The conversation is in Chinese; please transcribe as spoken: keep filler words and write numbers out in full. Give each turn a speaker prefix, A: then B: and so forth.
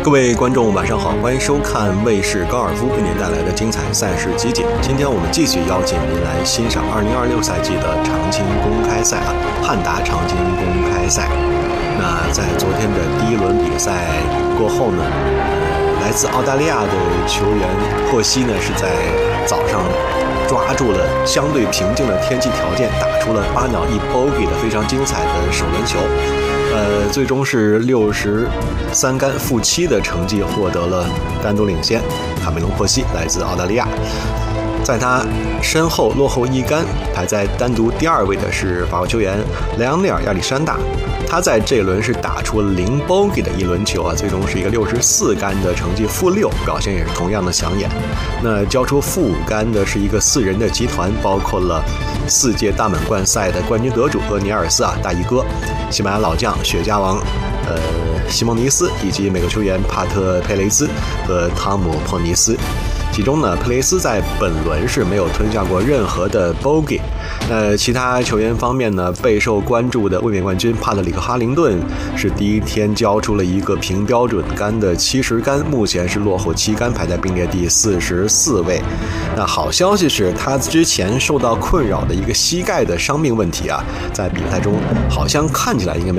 A: 各位观众晚上好，欢迎收看卫视高尔夫为您带来的精彩赛事集锦。今天我们继续邀请您来欣赏二零二六赛季的长青公开赛啊，汉达长青公开赛。那在昨天的第一轮比赛过后呢，呃，来自澳大利亚的球员霍希呢是在早上抓住了相对平静的天气条件，打出了八秒一 bogey 的非常精彩的首轮球。呃，最终是六十三杆负七的成绩获得了单独领先。卡梅隆·霍希来自澳大利亚，在他身后落后一杆，排在单独第二位的是法国球员莱昂内尔·亚历山大。他在这一轮是打出了零 bogey 的一轮球啊，最终是一个六十四杆的成绩，负六，表现也是同样的抢眼。那交出负五杆的是一个四人的集团，包括了四届大满贯赛的冠军得主和尼尔斯啊大衣哥、西班牙老将雪茄王呃西蒙尼斯，以及美国球员帕特佩雷兹和汤姆珀尼斯。其中呢，佩雷斯在本轮是没有吞下过任何的 bogey。那其他球员方面呢，备受关注的卫冕冠军帕特里克·哈林顿是第一天交出了一个平标准杆的七十杆，目前是落后七杆，排在并列第四十四位。那好消息是，他之前受到困扰的一个膝盖的伤病问题啊，在比赛中好像看起来应该没